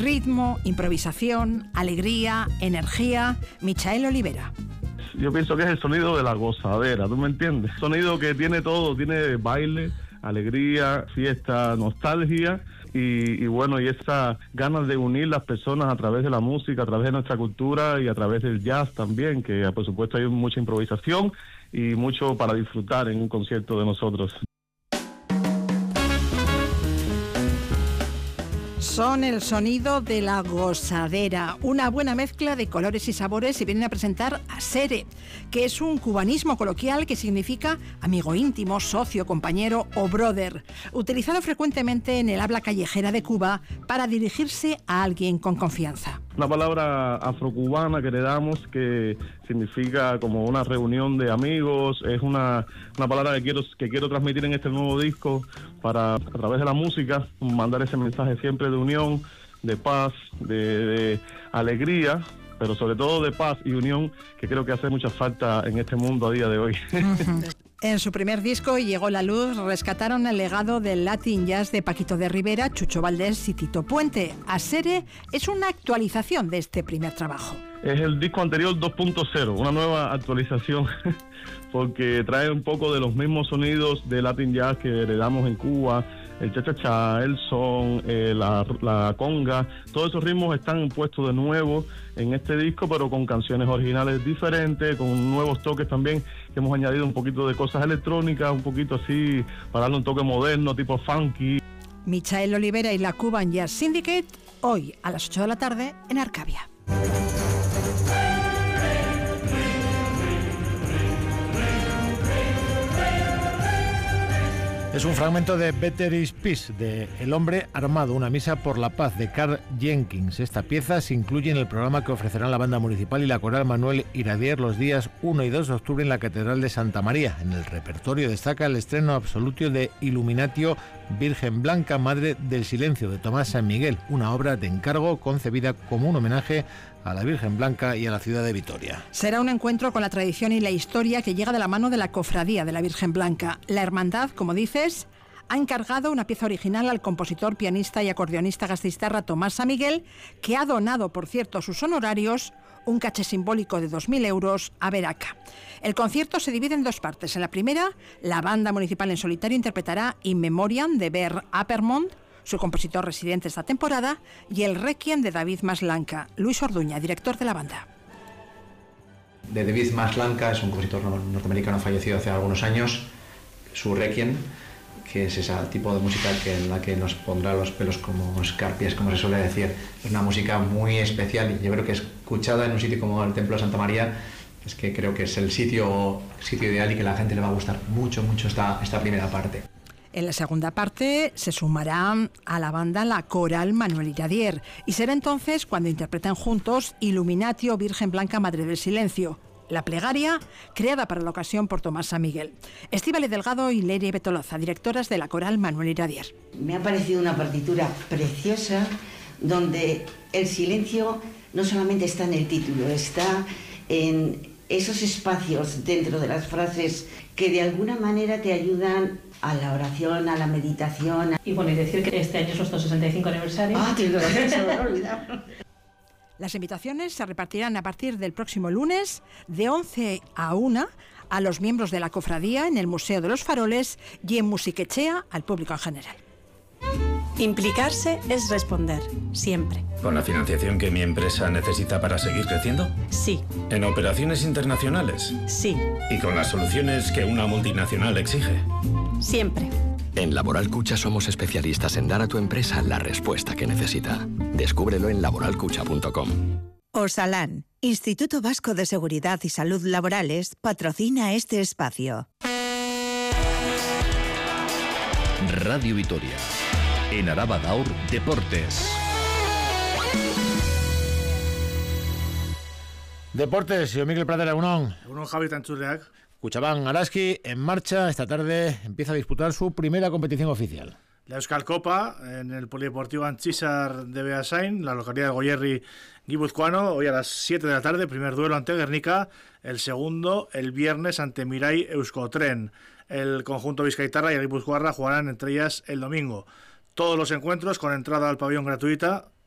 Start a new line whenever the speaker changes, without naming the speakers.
Ritmo, improvisación, alegría, energía. Michael Olivera.
Yo pienso que es el sonido de la gozadera, ¿tú me entiendes? Sonido que tiene todo, tiene baile, alegría, fiesta, nostalgia y bueno, y esas ganas de unir las personas a través de la música, a través de nuestra cultura y a través del jazz también, que por supuesto hay mucha improvisación y mucho para disfrutar en un concierto de nosotros.
Son el sonido de la gozadera, una buena mezcla de colores y sabores, y vienen a presentar a Sere, que es un cubanismo coloquial que significa amigo íntimo, socio, compañero o brother, utilizado frecuentemente en el habla callejera de Cuba para dirigirse a alguien con confianza.
Una palabra afrocubana que heredamos que significa como una reunión de amigos, es una palabra que quiero transmitir en este nuevo disco para, a través de la música, mandar ese mensaje siempre de unión, de paz, de alegría, pero sobre todo de paz y unión, que creo que hace mucha falta en este mundo a día de hoy.
En su primer disco, Llegó la luz, rescataron el legado del Latin Jazz de Paquito de Rivera, Chucho Valdés y Tito Puente. Asere es una actualización de este primer trabajo.
Es el disco anterior 2.0, una nueva actualización, porque trae un poco de los mismos sonidos de Latin Jazz que heredamos en Cuba, el cha-cha-cha, el son, la conga, todos esos ritmos están puestos de nuevo en este disco, pero con canciones originales diferentes, con nuevos toques también, que hemos añadido un poquito de cosas electrónicas, un poquito así, para darle un toque moderno, tipo funky.
Michael Olivera y la Cuban Jazz Syndicate, hoy a las 8 de la tarde en Arcavia.
Es un fragmento de Better is Peace, de El hombre armado, una misa por la paz, de Karl Jenkins. Esta pieza se incluye en el programa que ofrecerán la Banda Municipal y la Coral Manuel Iradier los días 1 y 2 de octubre en la Catedral de Santa María. En el repertorio destaca el estreno absolutio de Illuminatio Virgen Blanca, Madre del Silencio, de Tomás San Miguel, una obra de encargo concebida como un homenaje a la Virgen Blanca y a la ciudad de Vitoria.
Será un encuentro con la tradición y la historia que llega de la mano de la Cofradía de la Virgen Blanca. La hermandad, como dices, ha encargado una pieza original al compositor, pianista y acordeonista gastistarra Tomás San Miguel, que ha donado, por cierto, a sus honorarios un caché simbólico de 2.000 euros a Veraca. El concierto se divide en dos partes. En la primera, la Banda Municipal en solitario interpretará In Memoriam de Bert Appermont, su compositor residente esta temporada, y el Requiem de David Maslanka. Luis Orduña, director de la banda.
De David Maslanka es un compositor norteamericano fallecido hace algunos años. Su Requiem, que es ese tipo de música en la que nos pondrá los pelos como escarpias, como se suele decir. Es una música muy especial y yo creo que escuchada en un sitio como el Templo de Santa María, es que creo que es el sitio ideal y que a la gente le va a gustar mucho esta primera parte.
En la segunda parte se sumará a la banda la Coral Manuel Iradier y será entonces cuando interpreten juntos Illuminatio Virgen Blanca, Madre del Silencio, la plegaria creada para la ocasión por Tomás San Miguel. Estíbaliz Delgado y Leire Betoloza, directoras de la Coral Manuel Iradier.
Me ha parecido una partitura preciosa donde el silencio no solamente está en el título, está en esos espacios dentro de las frases que de alguna manera te ayudan a la oración, a la meditación.
Y bueno, y decir que este año es nuestro 65 aniversario.
Tienes razón, se me ha olvidado.
Las invitaciones se repartirán a partir del próximo lunes de 11 a 1 a los miembros de la cofradía en el Museo de los Faroles y en Musiquechea al público en general.
Implicarse es responder, siempre.
¿Con la financiación que mi empresa necesita para seguir creciendo?
Sí.
¿En operaciones internacionales?
Sí.
¿Y con las soluciones que una multinacional exige?
Siempre.
En Laboral Cucha somos especialistas en dar a tu empresa la respuesta que necesita. Descúbrelo en laboralcucha.com.
Osalan, Instituto Vasco de Seguridad y Salud Laborales, patrocina este espacio.
Radio Vitoria. En Araba Daur, Deportes.
Deportes, yo Miguel Pradera, Egunon
Javi Tanchurreak.
Cuchabán Araski en marcha. Esta tarde empieza a disputar su primera competición oficial.
La Euskal Copa en el Polideportivo Antxizar de Beasain, la localidad de Goierri guipuzcoano, hoy a las 7 de la tarde, primer duelo ante Guernica, el segundo el viernes ante Mirai Euskotren. El conjunto vizcaitarra y el guipuzcoarra jugarán entre ellas el domingo. Todos los encuentros con entrada al pabellón gratuita